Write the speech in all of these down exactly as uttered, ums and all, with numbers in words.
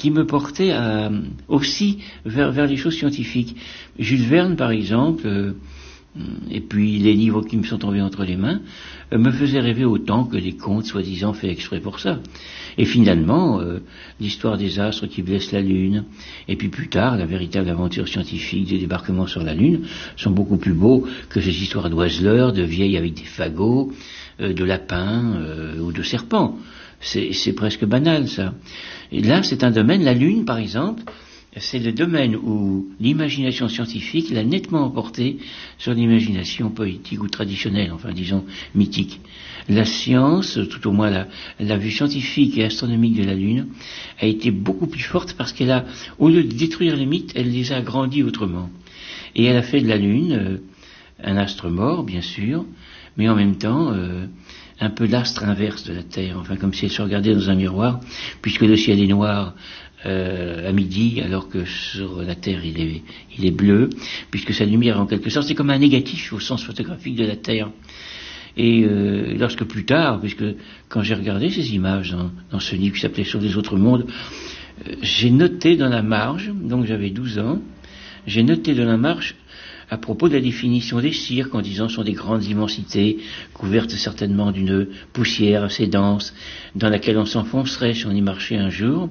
qui me portaient à, aussi vers, vers les choses scientifiques. Jules Verne, par exemple, euh, et puis les livres qui me sont tombés entre les mains, euh, me faisaient rêver autant que les contes soi-disant faits exprès pour ça. Et finalement, euh, l'histoire des astres qui blessent la Lune, et puis plus tard, la véritable aventure scientifique des débarquements sur la Lune, sont beaucoup plus beaux que ces histoires d'oiseleurs, de vieilles avec des fagots, euh, de lapins euh, ou de serpents. C'est, c'est presque banal, ça. Et là, c'est un domaine, la Lune, par exemple, c'est le domaine où l'imagination scientifique l'a nettement emporté sur l'imagination poétique ou traditionnelle, enfin disons mythique. La science, tout au moins la, la vue scientifique et astronomique de la Lune, a été beaucoup plus forte parce qu'elle a, au lieu de détruire les mythes, elle les a agrandis autrement. Et elle a fait de la Lune euh, un astre mort, bien sûr, mais en même temps euh, un peu l'astre inverse de la Terre, enfin comme si elle se regardait dans un miroir, puisque le ciel est noir Euh, à midi, alors que sur la Terre il est, il est bleu, puisque sa lumière en quelque sorte c'est comme un négatif au sens photographique de la Terre. Et euh, lorsque plus tard, puisque quand j'ai regardé ces images dans, dans ce livre qui s'appelait Sur les autres mondes, euh, j'ai noté dans la marge, donc j'avais douze ans, j'ai noté dans la marge à propos de la définition des cirques en disant ce sont des grandes immensités couvertes certainement d'une poussière assez dense dans laquelle on s'enfoncerait si on y marchait un jour.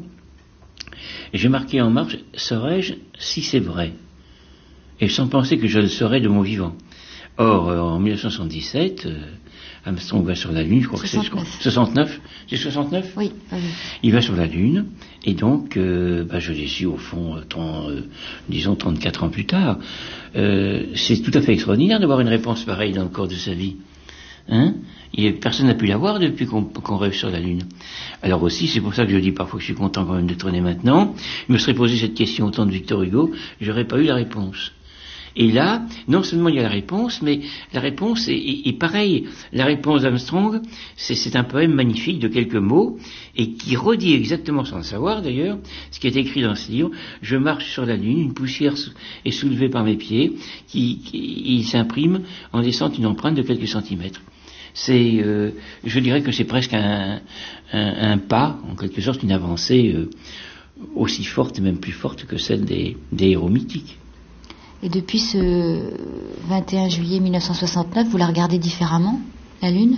Et j'ai marqué en marge, saurais-je si c'est vrai? Et sans penser que je le saurais de mon vivant. Or, euh, en dix-neuf cent soixante-dix-sept, euh, Armstrong va sur la Lune, je crois soixante-neuf. que c'est soixante-neuf. C'est soixante-neuf? Oui, oui. Il va sur la Lune, et donc, euh, bah, je l'ai su au fond, euh, trente, euh, disons trente-quatre ans plus tard. Euh, c'est tout à fait extraordinaire d'avoir une réponse pareille dans le cours de sa vie. Hein? Et personne n'a pu l'avoir depuis qu'on, qu'on rêve sur la Lune. Alors aussi, c'est pour ça que je dis parfois que je suis content quand même d'être né maintenant. Je me serais posé cette question au temps de Victor Hugo, j'aurais pas eu la réponse. Et là, non seulement il y a la réponse, mais la réponse est, est, est pareille. La réponse d'Armstrong, c'est, c'est un poème magnifique de quelques mots, et qui redit exactement, sans le savoir d'ailleurs, ce qui est écrit dans ce livre. Je marche sur la Lune, une poussière est soulevée par mes pieds, qui, qui il s'imprime en laissant une empreinte de quelques centimètres. C'est, euh, je dirais que c'est presque un, un, un pas, en quelque sorte une avancée euh, aussi forte et même plus forte que celle des, des héros mythiques. Et depuis ce vingt et un juillet mille neuf cent soixante-neuf, vous la regardez différemment, la Lune?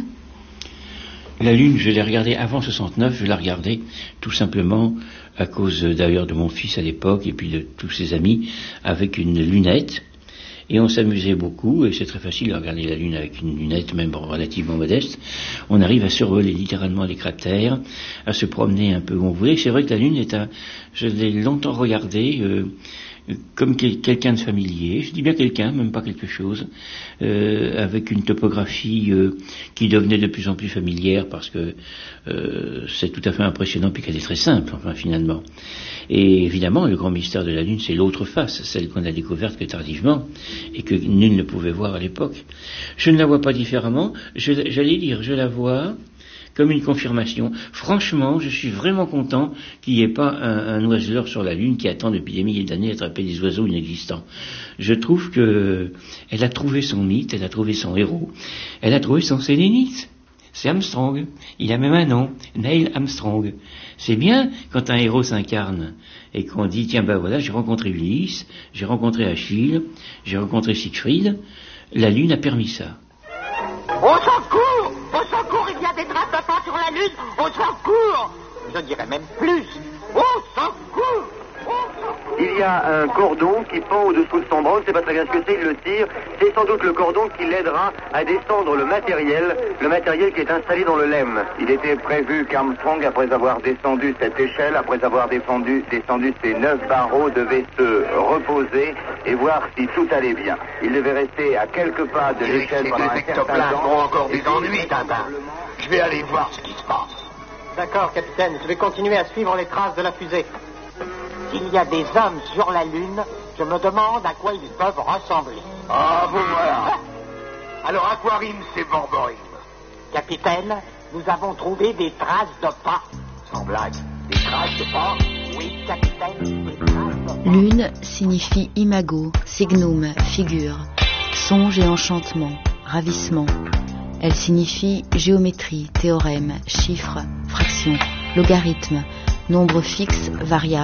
La Lune, je l'ai regardée avant soixante-neuf, je la regardais tout simplement à cause d'ailleurs de mon fils à l'époque et puis de tous ses amis avec une lunette. Et on s'amusait beaucoup, et c'est très facile de regarder la Lune avec une lunette, même relativement modeste. On arrive à survoler littéralement les cratères, à se promener un peu où on voulait. C'est vrai que la Lune est un... Je l'ai longtemps regardée euh, comme quel, quelqu'un de familier. Je dis bien quelqu'un, même pas quelque chose, euh, avec une topographie euh, qui devenait de plus en plus familière, parce que euh, c'est tout à fait impressionnant, puis qu'elle est très simple, enfin, finalement. Et évidemment, le grand mystère de la Lune, c'est l'autre face, celle qu'on a découverte que tardivement, et que nul ne pouvait voir à l'époque. Je ne la vois pas différemment, je, j'allais dire, je la vois comme une confirmation. Franchement, je suis vraiment content qu'il n'y ait pas un, un oiseleur sur la Lune qui attend depuis des milliers d'années à attraper des oiseaux inexistants. Je trouve que elle a trouvé son mythe, elle a trouvé son héros, elle a trouvé son sélénite. C'est Armstrong. Il a même un nom, Neil Armstrong. C'est bien quand un héros s'incarne et qu'on dit, tiens ben voilà, j'ai rencontré Ulysse, j'ai rencontré Achille, j'ai rencontré Siegfried. La Lune a permis ça. Au secours! Au secours, il y a des traces de pas sur la Lune! Au secours! Je dirais même plus. Au secours! Il y a un cordon qui pend au-dessous de son bras, on ne sait pas très bien ce que c'est, il le tire. C'est sans doute le cordon qui l'aidera à descendre le matériel, le matériel qui est installé dans le lemme. Il était prévu qu'Armstrong, après avoir descendu cette échelle, après avoir descendu, descendu ces neuf barreaux, devait se reposer et voir si tout allait bien. Il devait rester à quelques pas de l'échelle pendant un certain temps. Ont encore des ennuis, Tintin. Je vais aller voir ce qui se passe. D'accord, capitaine. Je vais continuer à suivre les traces de la fusée. S'il y a des hommes sur la Lune, je me demande à quoi ils peuvent ressembler. Ah, vous voilà. Alors, Aquarim, c'est Borborym. Capitaine, nous avons trouvé des traces de pas. Sans blague, des traces de pas? Oui, capitaine, des traces de pas. Lune signifie imago, signum, figure, songe et enchantement, ravissement. Elle signifie géométrie, théorème, chiffre, fraction, logarithme, nombre fixe, variable.